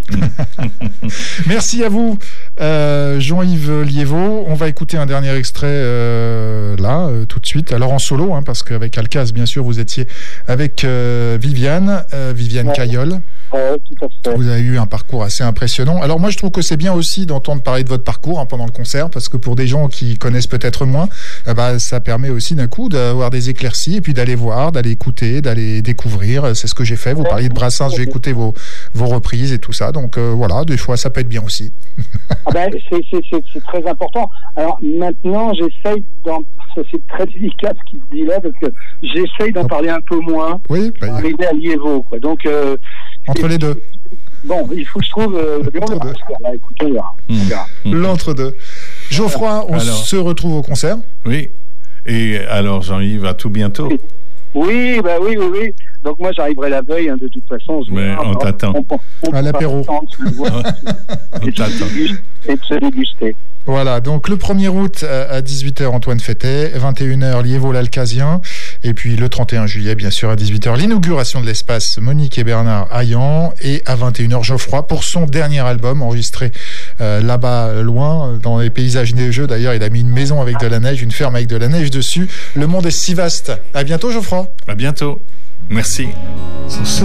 Merci à vous, Jean-Yves Liévaux. On va écouter un dernier extrait tout de suite. Alors en solo, parce qu'avec Alcaz, bien sûr, vous étiez avec Viviane Caillol. Tout à fait. Vous avez eu un parcours assez impressionnant. Alors moi, je trouve que c'est bien aussi d'entendre parler de votre parcours pendant le concert, parce que pour des gens qui connaissent peut-être moins, ça permet aussi d'un coup d'avoir des éclaircies et puis d'aller voir, d'aller écouter, d'aller découvrir. C'est ce que j'ai fait. Vous parliez de Brassens, j'ai écouté vos reprises et tout ça. Donc voilà, des fois, ça peut être bien aussi. C'est très important. Alors maintenant, j'essaye c'est très délicat ce qu'il dit là, parce que j'essaye d'en parler un peu moins. Oui. Arriver à Liévaux, quoi. Donc entre les deux. Bon, il faut que je trouve l'entre-deux. Là, écoutez, on verra. L'entre-deux. Geoffroy, on se retrouve au concert. Oui. Et alors, Jean-Yves, à tout bientôt. Oui. Donc moi, j'arriverai la veille, de toute façon. On t'attend. À l'apéro. On t'attend. Et de se déguster. Voilà, donc le 1er août à 18h, Antoine Fétet, 21h, Liévaux l'Alcazien, et puis le 31 juillet, bien sûr, à 18h, l'inauguration de l'espace Monique et Bernard Haillan, et à 21h, Geoffroy, pour son dernier album, enregistré là-bas, loin, dans les paysages neigeux. D'ailleurs, il a mis une maison avec de la neige, une ferme avec de la neige dessus. Le monde est si vaste. À bientôt, Geoffroy. À bientôt. Merci.